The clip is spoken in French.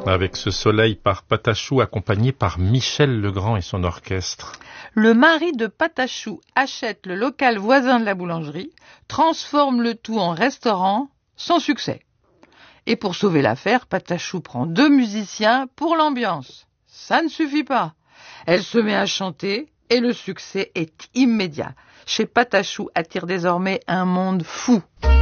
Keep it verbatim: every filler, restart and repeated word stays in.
avec ce soleil par Patachou accompagné par Michel Legrand et son orchestre. Le mari de Patachou achète le local voisin de la boulangerie, transforme le tout en restaurant, sans succès. Et pour sauver l'affaire, Patachou prend deux musiciens pour l'ambiance. Ça ne suffit pas. Elle se met à chanter et le succès est immédiat. Chez Patachou attire désormais un monde fou.